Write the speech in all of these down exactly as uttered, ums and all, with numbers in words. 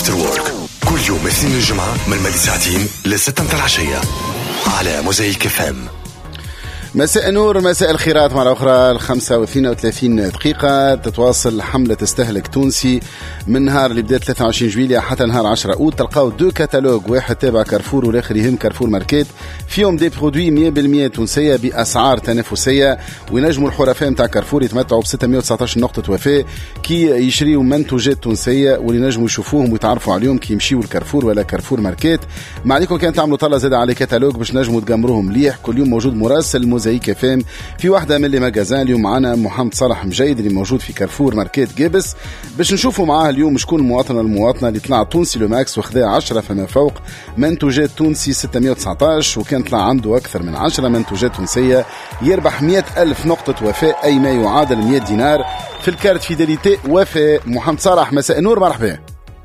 After Work كل يوم اثنين الجمعة من مدى ساعتين لستة متاع العشية على موزايك اف ام. مساء نور، مساء الخيرات مرة أخرى. الخمسة واثنين وثلاثين دقيقة تتواصل حملة استهلك تونسي من نهار اللي بدأت ثلاثة وعشرين جويلية حتى نهار عشرة أوت. تلقاو دو كتالوج، واحد تابع كارفور والآخر يهم كارفور ماركات، فيهم دي برودوي مية بالمية تونسية بأسعار تنافسية، وينجموا الحرفاء متاع كارفور يتمتعوا ب ستمائة وتسعة عشر نقطة وفاة كي يشريوا منتوجات تونسية، واللي نجموا يشوفوهم ويتعرفوا عليهم كي يمشيوا الكارفور ولا كارفور ماركات. ما عليكم كان تعملوا طلة زاد على كتالوج باش نجموا تقمروهم مليح. كل يوم موجود مراسل موزايك اف ام في واحدة من اللي ماجازان. اليوم معنا محمد صالح مجيد اللي موجود في كارفور ماركات جابس باش نشوفوا معاه اليوم شكون المواطن المواطنة اللي طلع تونسي لو ماكس وخذا عشرة فما فوق منتوجات تونسي ستمائة وتسعة عشر، وكان طلع عنده أكثر من عشرة منتوجات تونسية يربح مئة ألف نقطة وفاء أي ما يعادل مئة دينار في الكارت فيداليتي وفاء. محمد صالح مساء نور، مرحبا.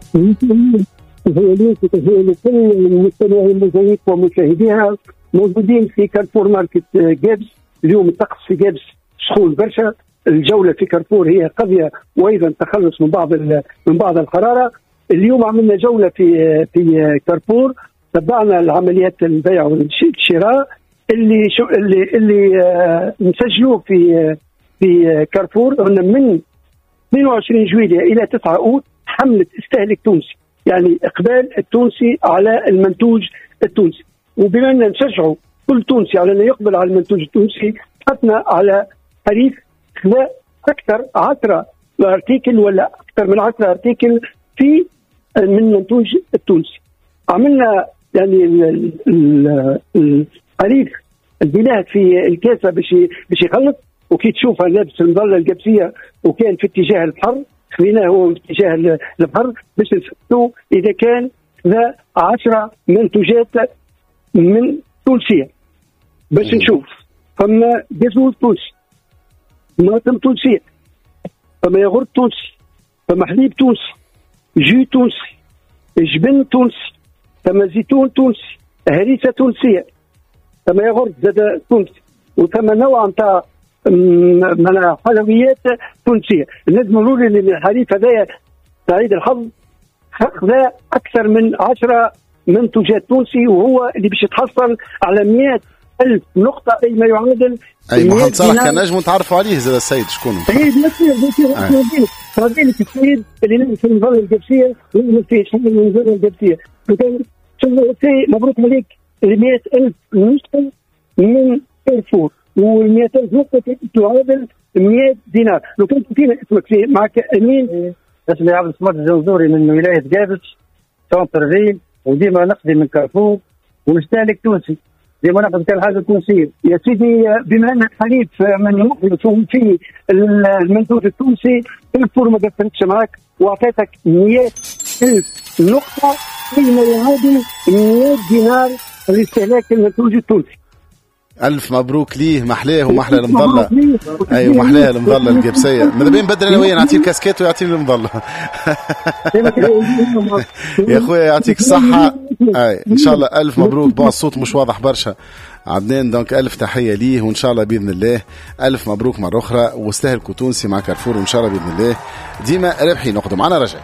تهيئ لكل المستمعين الموزايك ومشاهديها موجودين في كارفور ماركت جابس. اليوم الطقس في جابس سخون برشا. الجولة في كارفور هي قضية وأيضا تخلص من بعض من بعض الحرارة. اليوم عملنا جولة في في كارفور، تبعنا العمليات البيع والشراء اللي شو اللي اللي آه نسجلوه في في كارفور. قلنا من اثنين وعشرين جويلية إلى تسعة أوت حملة استهلك تونسي، يعني إقبال التونسي على المنتوج التونسي. وبما أننا نشجعوا كل تونسي على أنه يقبل على المنتوج التونسي، حطنا على حريف خذا أكثر عشرة أرتيكل ولا أكثر من عشرة أرتيكل في من المنتوج التونسي. عملنا يعني الحريف البلاد في الكاسة باش باش يخلط، وكي تشوفها لابس المظلة الجبسية وكان في اتجاه البحر خليناه هو في اتجاه البحر باش نفتو إذا كان ذا عشرة منتوجات من تونسية باش نشوف. فما جزول تونسي، ماطم تونسية، فما ياغورت تونسي، فما حليب تونسي، جو تونسي، جبن تونسي، فما زيتون تونسي، هريسة تونسية، فما ياغورت زاد تونسي، وثم نوع نتاع من حلويات تونسية. لازم نقول ان الحليب هذايا سعيد الحظ هذا أكثر من عشرة منتوجات تونسي، وهو اللي باش يتحصل على مئة ألف نقطة أي ما يعادل. أي محمد صالح كان نجم نتعرفوا عليه زاد السيد شكون؟ سيد نسير نسير فضيلة السيد اللي نزل في المظلة الجبسية ونزل في شمال المظلة الجبسية. مبروك عليك مئة ألف نقطة من كارفور، والمئة ألف نقطة تعادل مئة دينار. لو كنت فينا اسمك فيه معك أمين. اسمي عبد الصمد الجوزوري من ولاية جابس سونتر فيل، وديما نقضي من كارفور ونستهلك تونسي، ديما نقضي كل حاجة تونسية. يا سيدي بما أنك حليف من يمكن في المنتوج التونسي، كارفور ما قفلتش معك وأعطيتك مئة ألف نقطة فيما يعادل مئة دينار لاستهلاك المنتوج التونسي. ألف مبروك ليه، محلاه ومحلى المظلة. أيوة محلاه المظلة الجبسية. ماذا بين بدل أنا ويا نعطيه الكاسكيت ويعطيني المظلة. يا أخويا يعطيك الصحة. أي إن شاء الله ألف مبروك. بقى الصوت مش واضح برشا عدنان، دونك ألف تحية ليه، وإن شاء الله بإذن الله ألف مبروك مرة أخرى، واستهلكوا تونسي مع كارفور وإن شاء الله بإذن الله ديما ربحي نقدم معنا. رجع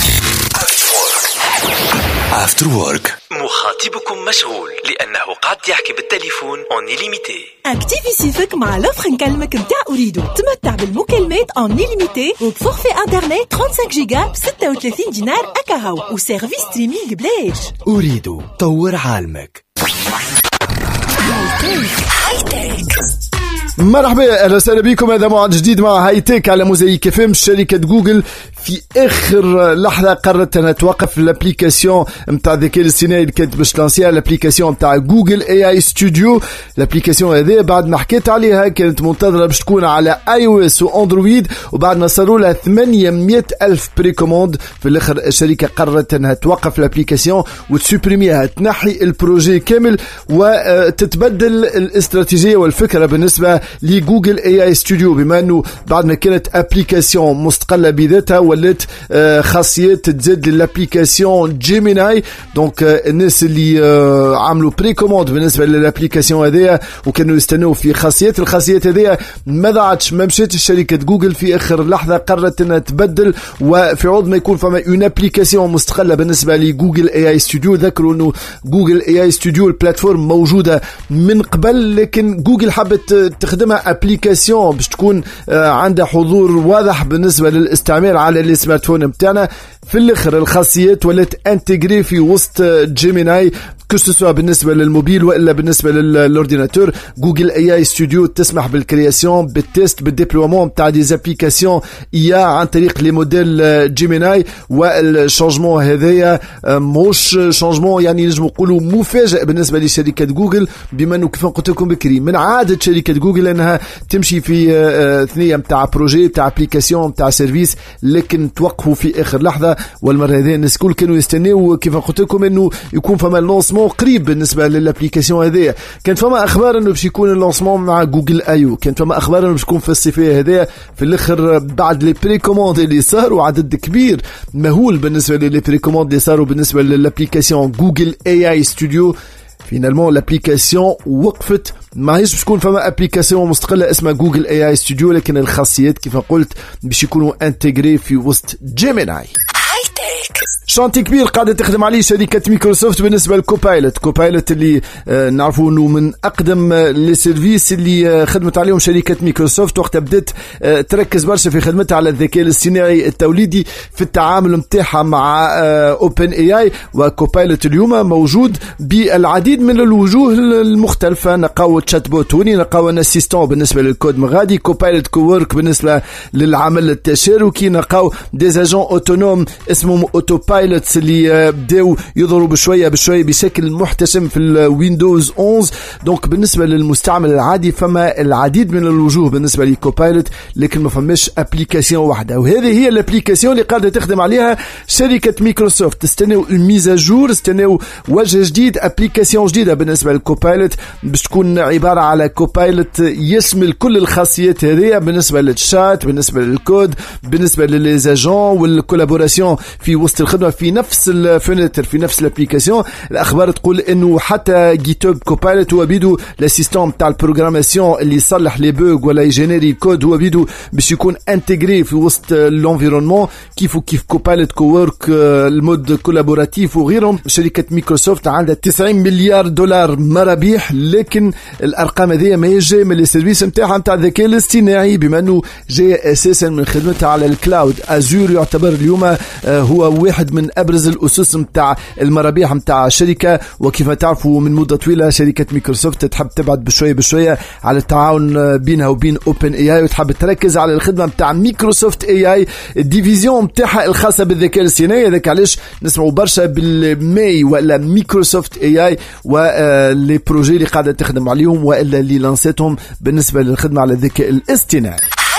After Work. مخاطبكم مشغول لأنه قاعد يحكي بالتليفون اون ليميتي. اكتيفي سيفك مع لوفر نكلمك نتاع أريدو. تمتع بالمكالمات اون ليميتي وبفورفي انترنت خمسة وثلاثين جيجا ب ستة وثلاثين دينار أكاهو وسيرفيس ستريمينغ بلاش. أريدو طور عالمك. مرحبا، اهلا وسهلا بكم. هذا موعد جديد مع هاي تك على موزايك اف ام. شركه جوجل في اخر لحظه قررت انها توقف الابليكاسيون نتاع الذكاء الاصطناعي اللي كانت باش تلانسيها، الابليكاسيون نتاع جوجل اي اي ستوديو. الابليكاسيون هذه بعد ما حكيت عليها كانت منتظره باش تكون على اي او اس واندرويد، وبعد ما صاروا لها ثمانمئة الف بريكوموند في الاخر الشركه قررت انها توقف الابليكاسيون وتسوبريميها، تنحي البروجي كامل وتتبدل الاستراتيجيه والفكره بالنسبه لجوجل اي اي ستوديو، بما انه بعد ما كانت ابليكاسيون مستقله بذاتها ولات خاصيات تزيد للابليكاسيون جيميناي. دونك الناس اللي عملوا بري كوموند بالنسبه للابليكاسيون هذيا وكانوا يستنوا في خاصيات الخاصيات هذيا ما عادش ما مشات الشركه جوجل في اخر لحظه قررت انها تبدل، وفي عوض ما يكون فما اون ابليكاسيون مستقله بالنسبه لجوجل اي اي ستوديو. ذكروا انه جوجل اي اي ستوديو البلاتفورم موجوده من قبل، لكن جوجل حبت تخدمها ابليكاسيون باش تكون عندها حضور واضح بالنسبه للاستعمال على السمارت فون نتاعنا. في الاخر الخاصيات ولات انتجري في وسط جيميناي كسوا بالنسبه للموبيل والا بالنسبه للاورديناتور. جوجل اي اي ستوديو تسمح بالكرياسيون بالتيست بالديبلومون تاع دي زابليكاسيون اي عن طريق لي موديل جيميناي. والشانجمون هذايا موش شانجمون يعني نجم نقولوا مفاجئ بالنسبه لشركه جوجل، بما انه كيف قلت لكم بكري من عاده شركه جوجل انها تمشي في ثنيه نتاع بروجي نتاع ابليكاسيون نتاع سيرفيس، لكن توقفوا في اخر لحظه. والمره هذه الناس الكل كانوا يستناو كيف قلت لكم انه يكون فما اللونسمون قريب بالنسبه للابليكاسيون هذه. كانت فما اخبار انه باش يكون اللونسمون مع جوجل ايو، كانت فما اخبار انه باش يكون في الصيفيه هذه. في الاخر بعد لي بري كوموند اللي صاروا عدد كبير مهول بالنسبه للي بري كوموند اللي صاروا بالنسبه للابليكاسيون جوجل اي اي ستوديو، فينالمون لابليكاسيون وقفت. ما هيش باش تكون فما ابليكاسيون مستقله اسمها جوجل اي اي ستوديو، لكن الخاصيات كيف قلت باش يكونوا انتجري في وسط جيميناي. شانتي كبير قاعدة تخدم عليه شركة مايكروسوفت بالنسبة لكوبايلوت. كوبايلوت اللي آه نعرفوا انه من اقدم آه لي سيرفيس اللي آه خدمت عليهم شركة مايكروسوفت، وقتها بدات آه تركز برشا في خدمتها على الذكاء الاصطناعي التوليدي في التعامل متاعها مع آه اوبن اي اي. وكوبايلوت اليوم موجود بالعديد من الوجوه المختلفة، نلقاو تشات بوت هوني، نلقاو ان اسيستون بالنسبة للكود مغادي، كوبايلوت كوورك بالنسبة للعمل التشاركي، نلقاو ديزاجون اوتونوم اسمهم اوتو بايلوتس اللي بداو يظهروا بشويه بشويه بشكل محتشم في الويندوز إحدى عشر. دونك بالنسبه للمستعمل العادي فما العديد من الوجوه بالنسبه لكوبايلوت، لكن ما فماش ابليكاسيون واحده، وهذه هي الابليكاسيون اللي قاعده تخدم عليها شركه مايكروسوفت. تستناو الميزاجور، استناو وجه جديد، ابليكاسيون جديده بالنسبه للكوبايلوت باش تكون عباره على كوبايلوت يشمل كل الخاصيات هذه بالنسبه للشات، بالنسبه للكود، بالنسبه للزاجون والكولابوراسيون في وسط الخدمه في نفس الفينتر في نفس الابليكاسيون. الاخبار تقول انه حتى جيت هاب كوبايلوت هو بيدو لاسيستون تاع البروغراماسيون اللي يصلح لي بوغ ولا يجينيري كود، هو بيدو باش يكون انتجري في وسط الانفيرونمون كيف وكيف كوبايلوت كوورك المود كولابوراتيف وغيرهم. شركه مايكروسوفت عندها تسعين مليار دولار مرابيح، لكن الارقام هذه ما هي جايه من السيرفيس نتاعها نتاع الذكاء الاصطناعي، بما انه جايه اساسا من خدمتها على الكلاود. ازور يعتبر اليوم هو واحد من ابرز الاسس نتاع المرابيح نتاع الشركه. وكيف تعرفوا من مده طويله شركه مايكروسوفت تحب تبعد بشويه بشويه على التعاون بينها وبين اوبن اي اي، وتحب تركز على الخدمه نتاع مايكروسوفت اي اي الديفيزيون نتاعها الخاصه بالذكاء الاصطناعي. هذاك علاش نسمعوا برشا بالماي ولا مايكروسوفت اي اي ولي بروجي اللي قاعده تخدم عليهم والا اللي لانسيتهم بالنسبه للخدمه على الذكاء الاصطناعي.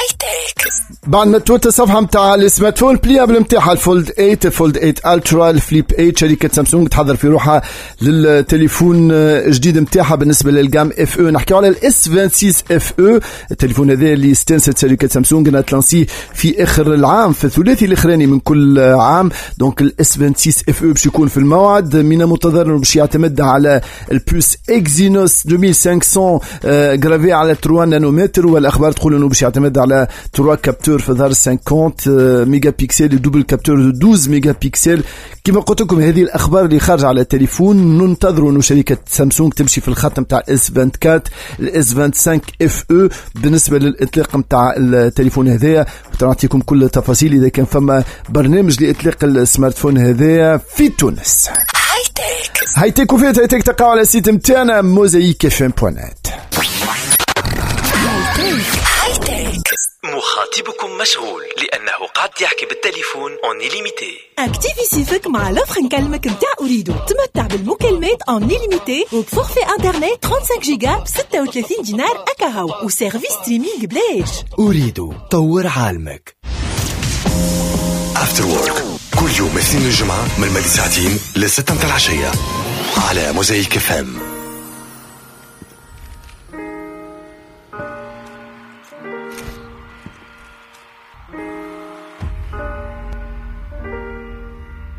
بعد ما توت الصفحه نتاع السمارت فون بليابل نتاعها الفولد ثمانية، الفولد ثمانية الترا، الفليب ثمانية. شركه سامسونج تحضر في روحها للتليفون الجديد نتاعها بالنسبه للجام اف او. نحكيو على الاس ستة وخمسين اف او. التليفون هذا اللي استنست شركه سامسونج انها تلانسي في اخر العام في الثلاثي الاخراني من كل عام. دونك الاس سبعة وخمسين اف او باش يكون في الموعد، من المنتظر انه باش يعتمد على البوس اكزينوس خمسمية غرافي على ثلاثة نانومتر، والاخبار تقول انه باش يعتمد على ثلاثة كابتور في ظهر خمسين ميجا بيكسل، دوبل كابتور اثنا عشر ميجا بيكسل. كما قلت لكم هذه الاخبار اللي خارجه على التليفون. ننتظروا انه شركه سامسونج تمشي في الخط نتاع اس أربعة وعشرين الاس خمسة وعشرين اف او بالنسبه للاطلاق نتاع التليفون هذايا، وتعطيكم كل التفاصيل اذا كان فما برنامج لاطلاق السمارت فون هذايا في تونس. هايتك هايتك وفيت هايتك تلقاو على السيت نتاعنا موزايك اف ام بوان نت. مخاطبكم مشغول لأنه قاعد يحكي بالتليفون اون ليميتي. اكتيفي سيفك مع لوفر نكلمك نتاع أريدو. تمتع بالمكالمات اون ليميتي وبفورفي انترنت خمسة وثلاثين جيجا ب ستة وثلاثين دينار أكاهو وسيرفيس ستريمينغ بلاش. أريدو طور عالمك. افتر وورك كل يوم اثنين الجمعة من مدى ساعتين لستة متاع العشية على موزايك اف ام.